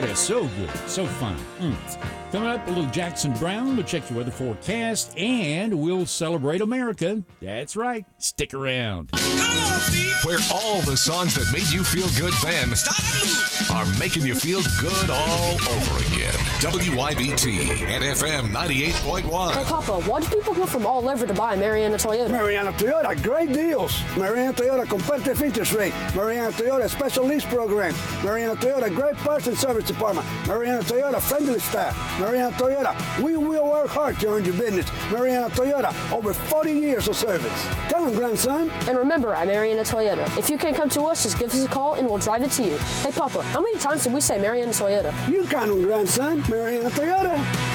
yeah, so good. So fun. Coming up, a little Jackson Brown. We'll check your weather forecast, and we'll celebrate America. That's right. Stick around. Where all the songs that made you feel good then are making you feel good all over again. WYBT and FM 98.1. Hey, Papa, why do people go from all over to buy Mariana Toyota? Mariana Toyota, great deals. Mariana Toyota, competitive interest rate. Mariana Toyota, special lease program. Mariana Toyota, great parts and service department. Mariana Toyota, friendly staff. Mariana Toyota, we will work hard to earn your business. Mariana Toyota, over 40 years of service. Come on, grandson. And remember, at Mariana Toyota, if you can't come to us, just give us a call and we'll drive it to you. Hey, Papa, how many times did we say Mariana Toyota? You count them, grandson. Mariana Toyota.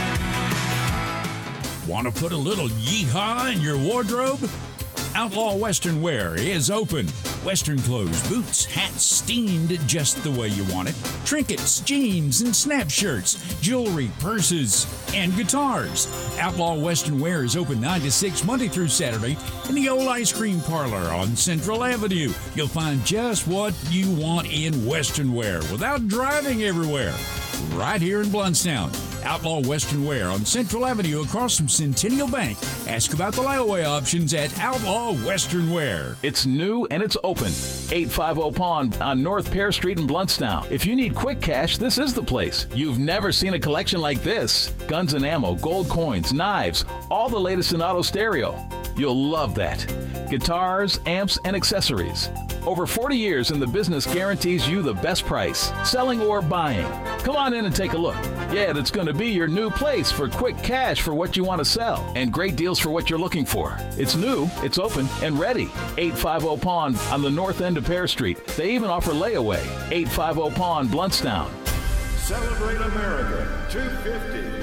Want to put a little yeehaw in your wardrobe? Outlaw Western Wear is open. Western clothes, boots, hats, steamed just the way you want it. Trinkets, jeans, and snap shirts, jewelry, purses, and guitars. Outlaw Western Wear is open 9 to 6 Monday through Saturday in the old ice cream parlor on Central Avenue. You'll find just what you want in Western Wear without driving everywhere. Right here in Blountstown. Outlaw Western Wear on Central Avenue across from Centennial Bank. Ask about the layaway options at Outlaw Western Wear. It's new and it's open. 850 Pond on North Pear Street in Blountstown. If you need quick cash, this is the place. You've never seen a collection like this. Guns and ammo, gold coins, knives, all the latest in auto stereo. You'll love that. Guitars, amps, and accessories. Over 40 years in the business guarantees you the best price, selling or buying. Come on in and take a look. Yeah, that's going to be your new place for quick cash for what you want to sell and great deals for what you're looking for. It's new, it's open, and ready. 850 Pond on the north end of Pear Street. They even offer layaway. 850 Pond, Blountstown. Celebrate America 250.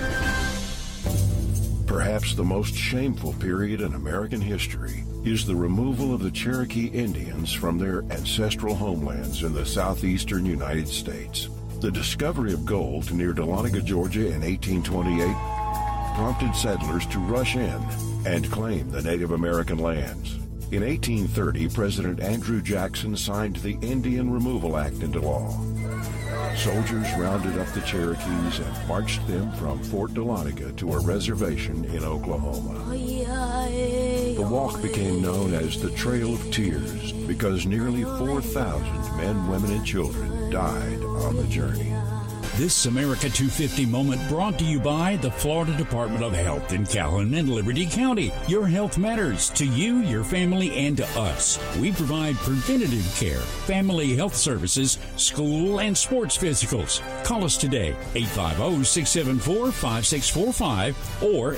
Perhaps the most shameful period in American history is the removal of the Cherokee Indians from their ancestral homelands in the southeastern United States. The discovery of gold near Dahlonega, Georgia in 1828 prompted settlers to rush in and claim the Native American lands. In 1830, President Andrew Jackson signed the Indian Removal Act into law. Soldiers rounded up the Cherokees and marched them from Fort Dahlonega to a reservation in Oklahoma. The walk became known as the Trail of Tears because nearly 4,000 men, women, and children died on the journey. This America 250 moment brought to you by the Florida Department of Health in Calhoun and Liberty County. Your health matters to you, your family, and to us. We provide preventative care, family health services, school and sports physicals. Call us today, 850-674-5645 or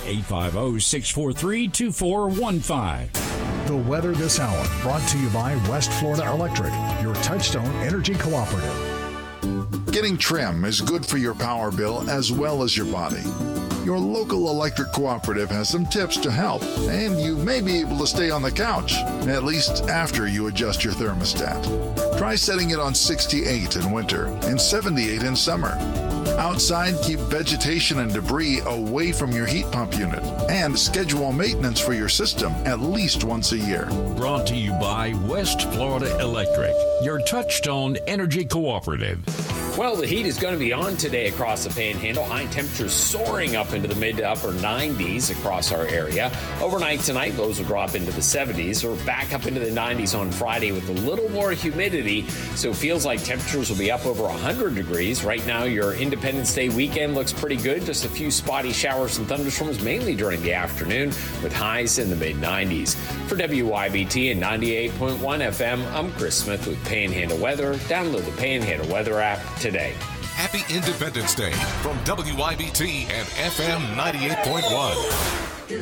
850-643-2415. The weather this hour brought to you by West Florida Electric, your Touchstone Energy Cooperative. Getting trim is good for your power bill as well as your body. Your local electric cooperative has some tips to help, and you may be able to stay on the couch, at least after you adjust your thermostat. Try setting it on 68 in winter and 78 in summer. Outside, keep vegetation and debris away from your heat pump unit, and schedule maintenance for your system at least once a year. Brought to you by West Florida Electric, your Touchstone Energy Cooperative. Well, the heat is going to be on today across the Panhandle. High temperatures soaring up into the mid to upper 90s across our area. Overnight tonight, lows will drop into the 70s. We're back up into the 90s on Friday with a little more humidity, so it feels like temperatures will be up over 100 degrees. Right now, your Independence Day weekend looks pretty good. Just a few spotty showers and thunderstorms, mainly during the afternoon, with highs in the mid-90s. For WYBT and 98.1 FM, I'm Chris Smith with Panhandle Weather. Download the Panhandle Weather app today. Happy Independence Day from WYBT and FM 98.1.